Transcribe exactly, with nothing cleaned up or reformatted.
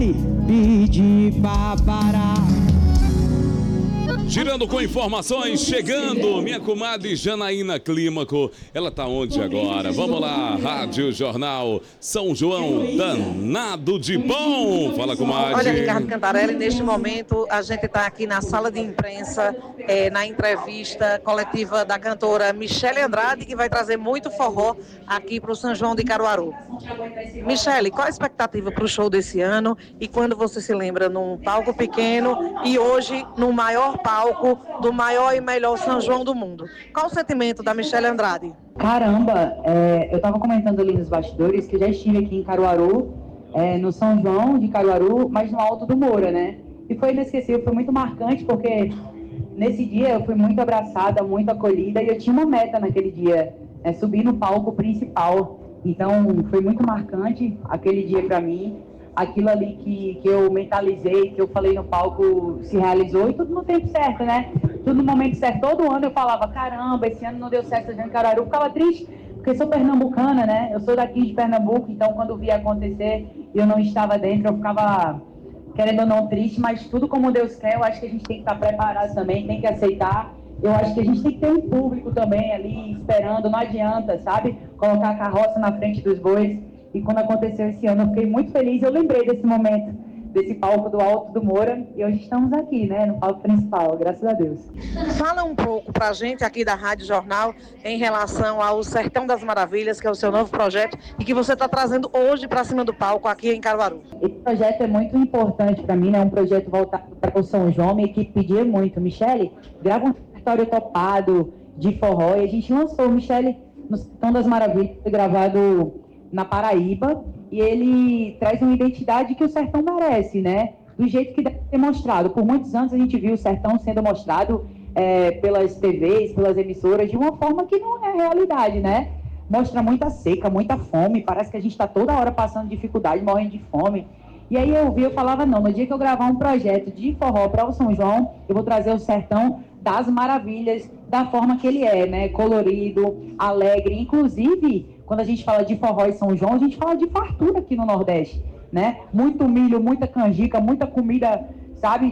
Michele, pedi pra parar. Girando com informações, chegando, minha comadre Janaína Clímaco. Ela tá onde agora? Vamos lá, Rádio Jornal São João, danado de bom. Fala, comadre. Olha, Ricardo Cantarelli, neste momento a gente está aqui na sala de imprensa, é, na entrevista coletiva da cantora Michele Andrade, que vai trazer muito forró aqui para o São João de Caruaru. Michele, qual a expectativa para o show desse ano e quando você se lembra num palco pequeno e hoje no maior palco do maior e melhor São João do mundo? Qual o sentimento da Michele Andrade? Caramba, é, eu estava comentando ali nos bastidores que já estive aqui em Caruaru, é, no São João de Caruaru, mas no Alto do Moura, né? E foi inesquecível, foi muito marcante, porque nesse dia eu fui muito abraçada, muito acolhida, e eu tinha uma meta naquele dia, é, subir no palco principal. Então foi muito marcante aquele dia para mim. Aquilo ali que, que eu mentalizei, que eu falei no palco, se realizou, e tudo no tempo certo, né? Tudo no momento certo. Todo ano eu falava, caramba, esse ano não deu certo em Caruaru. Eu ficava triste, porque eu sou pernambucana, né? Eu sou daqui de Pernambuco, então quando via acontecer e eu não estava dentro, eu ficava, querendo ou não, triste, mas tudo como Deus quer, eu acho que a gente tem que estar preparado também, tem que aceitar. Eu acho que a gente tem que ter um público também ali esperando, não adianta, sabe? Colocar a carroça na frente dos bois. E quando aconteceu esse ano, eu fiquei muito feliz. Eu lembrei desse momento, desse palco do Alto do Moura. E hoje estamos aqui, né, no palco principal, graças a Deus. Fala um pouco pra gente aqui da Rádio Jornal em relação ao Sertão das Maravilhas, que é o seu novo projeto e que você está trazendo hoje para cima do palco aqui em Caruaru. Esse projeto é muito importante para mim, né? É um projeto voltado para o São João. Minha equipe pedia muito. Michele, grava um repertório topado de forró. E a gente lançou o Michele no Sertão das Maravilhas, foi gravado na Paraíba, e ele traz uma identidade que o sertão merece, né? Do jeito que deve ser mostrado. Por muitos anos a gente viu o sertão sendo mostrado é, pelas T Vs, pelas emissoras, de uma forma que não é realidade, né? Mostra muita seca, muita fome, parece que a gente está toda hora passando dificuldade, morrendo de fome. E aí eu vi, eu falava, não, no dia que eu gravar um projeto de forró para o São João, eu vou trazer o sertão das maravilhas, da forma que ele é, né? Colorido, alegre, inclusive... Quando a gente fala de forró e São João, a gente fala de fartura aqui no Nordeste, né? Muito milho, muita canjica, muita comida, sabe?